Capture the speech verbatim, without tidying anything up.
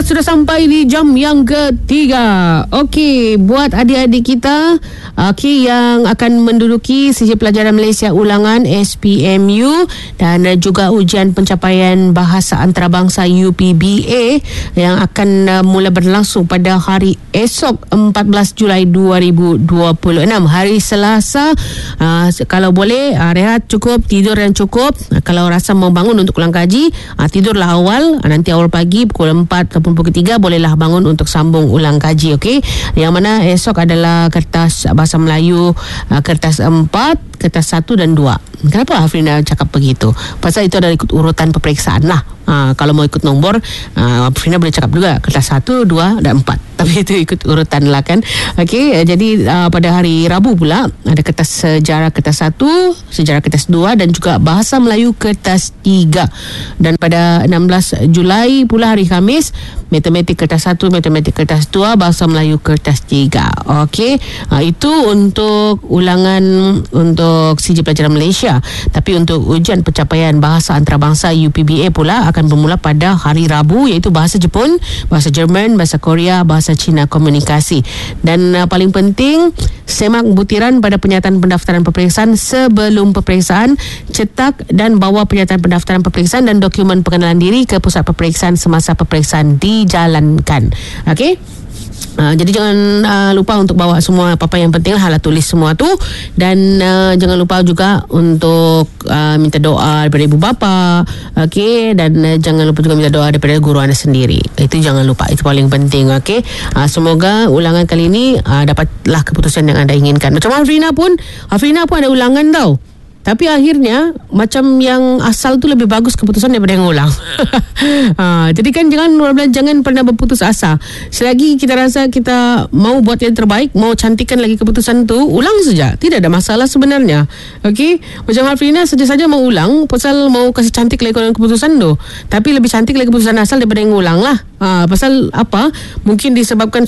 sudah sampai di jam yang ketiga. Okey, buat adik-adik kita okey yang akan menduduki Sijil Pelajaran Malaysia Ulangan S P M U dan juga ujian pencapaian bahasa antarabangsa U P B A yang akan uh, mula berlangsung pada hari esok empat belas Julai dua ribu dua puluh enam, hari Selasa. Uh, kalau boleh uh, rehat cukup, tidur yang cukup. Uh, kalau rasa mau bangun untuk ulang kaji, uh, tidurlah awal. Uh, nanti awal pagi pukul empat ataupun pukul tiga bolehlah bangun untuk sambung ulang kaji. Okey, yang mana esok adalah kertas bahasa Melayu uh, kertas empat, kertas satu dan dua. Kenapa Afrina cakap begitu? Pasal itu adalah ikut urutan peperiksaan lah. Ha, kalau mau ikut nombor, uh, Afrina boleh cakap juga kertas satu, dua dan empat. Tapi itu ikut urutan lah kan. Okey, jadi uh, pada hari Rabu pula ada kertas sejarah kertas satu, sejarah kertas dua dan juga bahasa Melayu kertas tiga. Dan pada enam belas Julai pula hari Khamis, matematik kertas satu, matematik kertas dua, bahasa Melayu kertas tiga. Okey, uh, itu untuk ulangan untuk Sijil Pelajaran Malaysia. Tapi untuk ujian pencapaian bahasa antarabangsa U P B A pula akan bermula pada hari Rabu, iaitu bahasa Jepun, bahasa Jerman, bahasa Korea, bahasa Cina komunikasi. Dan uh, paling penting, semak butiran pada penyataan pendaftaran peperiksaan sebelum peperiksaan, cetak dan bawa penyataan pendaftaran peperiksaan dan dokumen pengenalan diri ke pusat peperiksaan semasa peperiksaan dijalankan. Okey? Uh, jadi jangan uh, lupa untuk bawa semua apa-apa yang penting lah, hala tulis semua tu. Dan uh, jangan lupa juga untuk uh, minta doa daripada ibu bapa. Okey, dan uh, jangan lupa juga minta doa daripada guru anda sendiri. Itu jangan lupa, itu paling penting. Okey, uh, semoga ulangan kali ini uh, dapatlah keputusan yang anda inginkan. Macam Afrina pun, Afrina pun ada ulangan tau. Tapi akhirnya macam yang asal tu lebih bagus keputusan daripada yang ulang. ha, jadi kan jangan jangan pernah berputus asa. Selagi kita rasa kita mau buat yang terbaik, mau cantikkan lagi keputusan tu, ulang saja. Tidak ada masalah sebenarnya. Okey, macam Afrina saja-saja mau ulang pasal mau kasih cantik lagi keputusan tu. Tapi lebih cantik lagi keputusan asal daripada yang ulang lah. Ha, pasal apa? Mungkin disebabkan